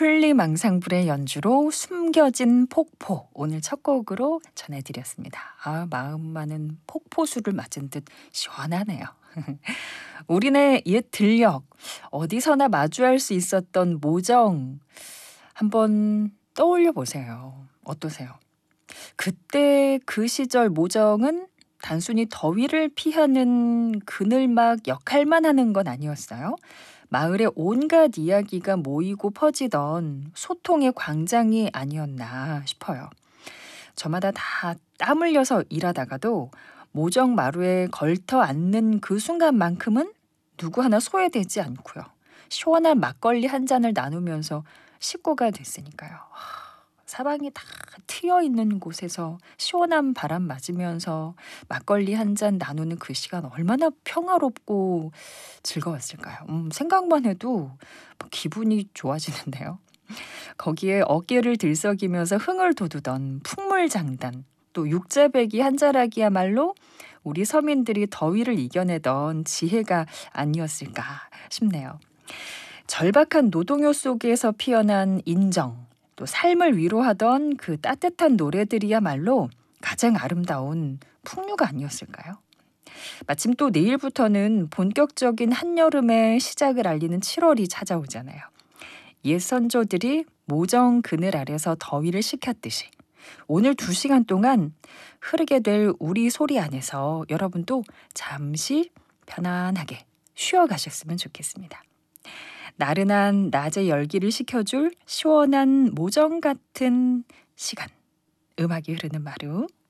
풀리망상불의 연주로 숨겨진 폭포 오늘 첫 곡으로 전해드렸습니다. 마음만은 폭포수를 맞은 듯 시원하네요. 우리네 옛 들녘 어디서나 마주할 수 있었던 모정 한번 떠올려 보세요. 어떠세요? 그때 그 시절 모정은 단순히 더위를 피하는 그늘막 역할만 하는 건 아니었어요. 마을의 온갖 이야기가 모이고 퍼지던 소통의 광장이 아니었나 싶어요. 저마다 다 땀 흘려서 일하다가도 모정 마루에 걸터 앉는 그 순간만큼은 누구 하나 소외되지 않고요. 시원한 막걸리 한 잔을 나누면서 식구가 됐으니까요. 사방이 다 트여 있는 곳에서 시원한 바람 맞으면서 막걸리 한 잔 나누는 그 시간 얼마나 평화롭고 즐거웠을까요? 생각만 해도 기분이 좋아지는데요. 거기에 어깨를 들썩이면서 흥을 돋우던 풍물장단, 또 육자배기 한 자락이야말로 우리 서민들이 더위를 이겨내던 지혜가 아니었을까 싶네요. 절박한 노동요 속에서 피어난 인정, 또 삶을 위로하던 그 따뜻한 노래들이야말로 가장 아름다운 풍류가 아니었을까요? 마침 또 내일부터는 본격적인 한여름의 시작을 알리는 7월이 찾아오잖아요. 옛 선조들이 모정 그늘 아래서 더위를 식혔듯이 오늘 2시간 동안 흐르게 될 우리 소리 안에서 여러분도 잠시 편안하게 쉬어가셨으면 좋겠습니다. 나른한 낮의 열기를 식혀줄 시원한 모정 같은 시간. 음악이 흐르는 마루.